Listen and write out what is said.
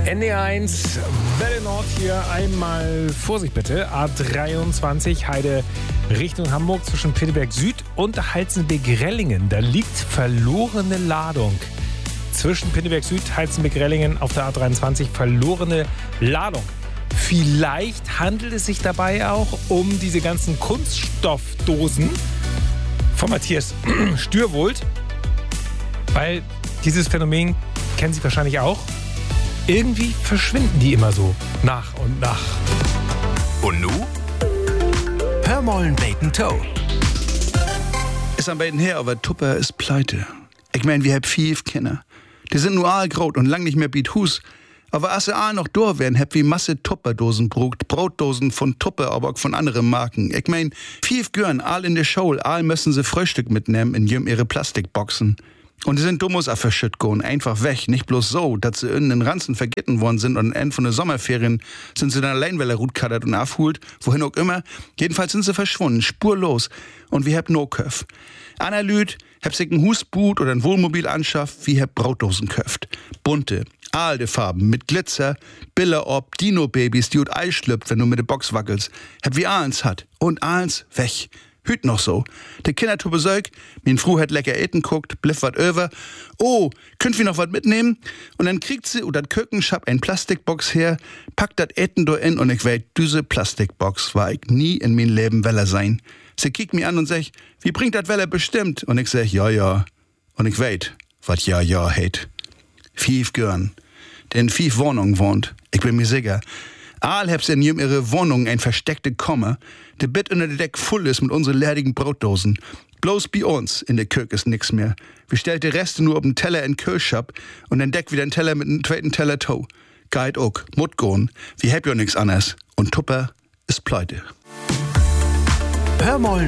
NDR1, Welle Nord hier einmal Vorsicht bitte. A23 Heide Richtung Hamburg zwischen Pinneberg Süd und Heizenbeck-Rellingen. Da liegt verlorene Ladung. Zwischen Pinneberg Süd, Heizenbeck-Rellingen auf der A23 verlorene Ladung. Vielleicht handelt es sich dabei auch um diese ganzen Kunststoffdosen von Matthias Stürwold. Weil dieses Phänomen kennen Sie wahrscheinlich auch. Irgendwie verschwinden die immer so nach und nach. Und nu? Hör mollen Bacon Toe. Ist am beiden her, aber Tupper ist pleite. Ich mein, wir hab 5 Kinder. Die sind nur aalgrot und lang nicht mehr biet Hus. Aber als sie aal noch da wären, hab wie Masse Tupperdosen brugt. Brotdosen von Tupper, aber auch von anderen Marken. Ich mein, 5 Görn, aal in der Schule, aal müssen sie Frühstück mitnehmen in ihre Plastikboxen. Und die sind dummus auf verschütt gehen, einfach weg. Nicht bloß so, dass sie in den Ranzen vergessen worden sind und am Ende von den Sommerferien sind sie dann allein, weil er Rutkaddert und aufholt, wohin auch immer. Jedenfalls sind sie verschwunden, spurlos. Und wir hab no Köf. Anna Lüd, hab sich ein Husboot oder ein Wohnmobil anschafft, wie hab Brotdosen köft. Bunte, alte Farben, mit Glitzer, Bille ob, Dino-Babys, die ut Ei schlüpft, wenn du mit der Box wackelst. Hab wie Ahlens hat. Und Ahlens weg. Hüt noch so. De Kinder tu Besäug, min Fru hat lecker eten guckt, bliff wat över. Oh, könnt wir noch wat mitnehmen? Und dann kriegt sie oder Kökenschab ein Plastikbox her, packt dat Eten do in und ich weet, diese Plastikbox war ich nie in min Leben Weller sein. Sie kickt mir an und sech, wie bringt dat Weller bestimmt? Und ich sech, ja. Und ich weet, wat ja heit. 5 Görn, der in 5 Wohnungen wohnt. Ich bin mir sicher. Aal hab's in ihre Wohnung ein versteckte Komme, der Bett unter der Deck voll ist mit unseren leerigen Brotdosen. Bloß bei uns in der Kök ist nix mehr. Wir stellt die Reste nur auf den Teller in den Kühlschab und dann deckt wieder ein Teller mit einem zweiten Teller Tau. Geht ook, mut goen. Wir hab ja nix anderes. Und Tupper ist pleite. Hör mollen